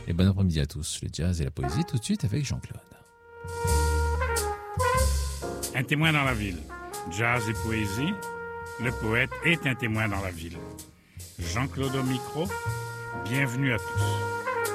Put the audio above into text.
Et bon après-midi à tous. Le jazz et la poésie tout de suite avec Jean-Claude. Un témoin dans la ville. Jazz et poésie. Le poète est un témoin dans la ville. Jean-Claude au micro. Bienvenue à tous.